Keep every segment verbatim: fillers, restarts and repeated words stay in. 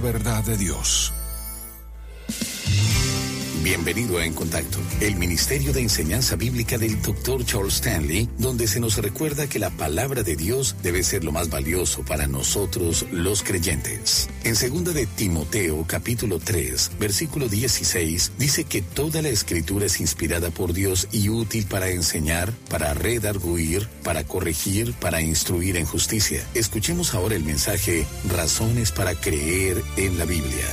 verdad de Dios. Bienvenido a En Contacto, el Ministerio de Enseñanza Bíblica del doctor Charles Stanley, donde se nos recuerda que la palabra de Dios debe ser lo más valioso para nosotros los creyentes. En segunda de Timoteo, capítulo tres, versículo dieciséis, dice que toda la Escritura es inspirada por Dios y útil para enseñar, para redarguir, para corregir, para instruir en justicia. Escuchemos ahora el mensaje Razones para creer en la Biblia.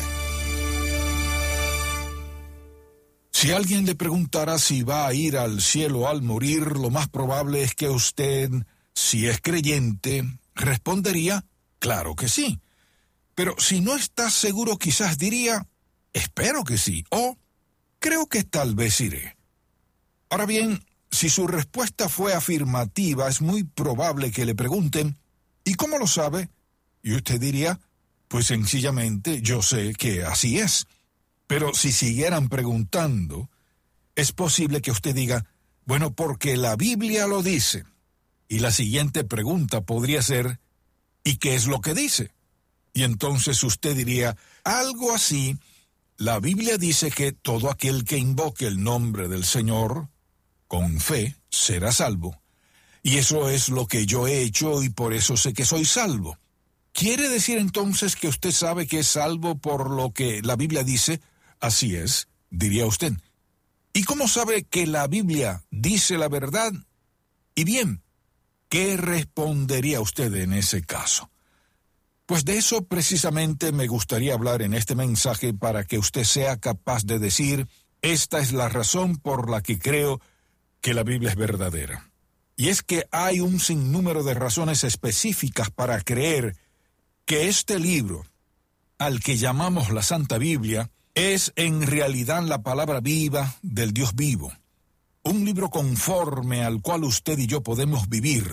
Si alguien le preguntara si va a ir al cielo al morir, lo más probable es que usted, si es creyente, respondería, claro que sí. Pero si no está seguro, quizás diría, espero que sí, o creo que tal vez iré. Ahora bien, si su respuesta fue afirmativa, es muy probable que le pregunten, ¿y cómo lo sabe? Y usted diría, pues sencillamente, yo sé que así es. Pero si siguieran preguntando, es posible que usted diga, bueno, porque la Biblia lo dice. Y la siguiente pregunta podría ser, ¿y qué es lo que dice? Y entonces usted diría, algo así, la Biblia dice que todo aquel que invoque el nombre del Señor, con fe, será salvo. Y eso es lo que yo he hecho y por eso sé que soy salvo. ¿Quiere decir entonces que usted sabe que es salvo por lo que la Biblia dice? Así es, diría usted. ¿Y cómo sabe que la Biblia dice la verdad? Y bien, ¿qué respondería usted en ese caso? Pues de eso precisamente me gustaría hablar en este mensaje para que usted sea capaz de decir, esta es la razón por la que creo que la Biblia es verdadera. Y es que hay un sinnúmero de razones específicas para creer que este libro, al que llamamos la Santa Biblia, es en realidad la palabra viva del Dios vivo. Un libro conforme al cual usted y yo podemos vivir.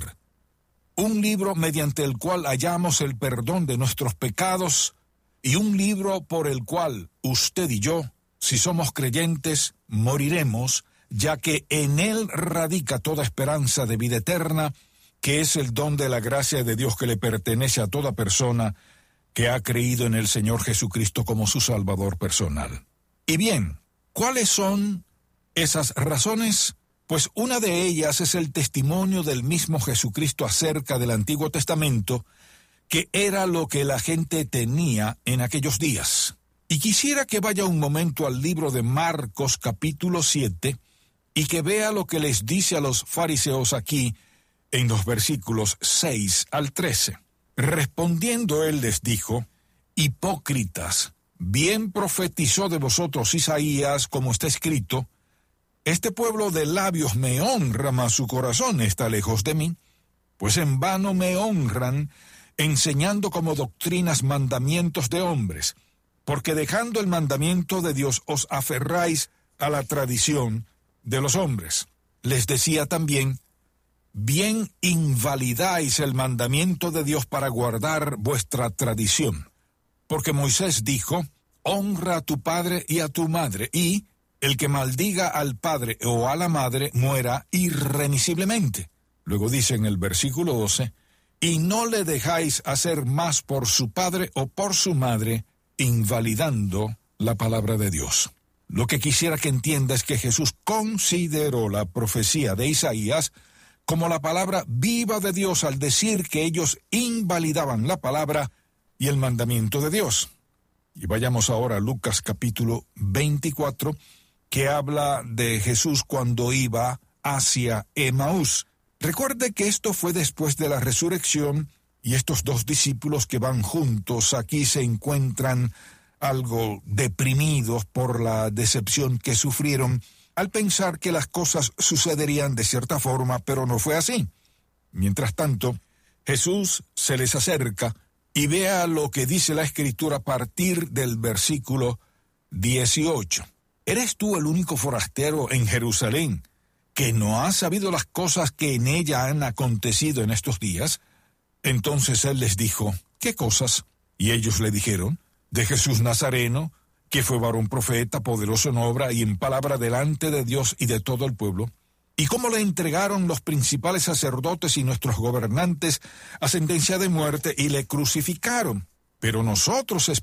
Un libro mediante el cual hallamos el perdón de nuestros pecados y un libro por el cual usted y yo, si somos creyentes, moriremos, ya que en él radica toda esperanza de vida eterna, que es el don de la gracia de Dios que le pertenece a toda persona que ha creído en el Señor Jesucristo como su Salvador personal. Y bien, ¿cuáles son esas razones? Pues una de ellas es el testimonio del mismo Jesucristo acerca del Antiguo Testamento, que era lo que la gente tenía en aquellos días. Y quisiera que vaya un momento al libro de Marcos capítulo siete y que vea lo que les dice a los fariseos aquí en los versículos seis al trece. Respondiendo él les dijo, hipócritas, bien profetizó de vosotros Isaías, como está escrito, este pueblo de labios me honra, mas su corazón está lejos de mí, pues en vano me honran, enseñando como doctrinas mandamientos de hombres, porque dejando el mandamiento de Dios os aferráis a la tradición de los hombres. Les decía también, bien invalidáis el mandamiento de Dios para guardar vuestra tradición. Porque Moisés dijo, honra a tu padre y a tu madre, y el que maldiga al padre o a la madre muera irremisiblemente. Luego dice en el versículo doce, y no le dejáis hacer más por su padre o por su madre, invalidando la palabra de Dios. Lo que quisiera que entienda es que Jesús consideró la profecía de Isaías como la palabra viva de Dios al decir que ellos invalidaban la palabra y el mandamiento de Dios. Y vayamos ahora a Lucas capítulo veinticuatro, que habla de Jesús cuando iba hacia Emaús. Recuerde que esto fue después de la resurrección y estos dos discípulos que van juntos aquí se encuentran algo deprimidos por la decepción que sufrieron al pensar que las cosas sucederían de cierta forma, pero no fue así. Mientras tanto, Jesús se les acerca y vea lo que dice la Escritura a partir del versículo dieciocho. ¿Eres tú el único forastero en Jerusalén que no has sabido las cosas que en ella han acontecido en estos días? Entonces él les dijo, ¿qué cosas? Y ellos le dijeron, de Jesús Nazareno, que fue varón profeta, poderoso en obra y en palabra delante de Dios y de todo el pueblo, y cómo le entregaron los principales sacerdotes y nuestros gobernantes a sentencia de muerte y le crucificaron. Pero nosotros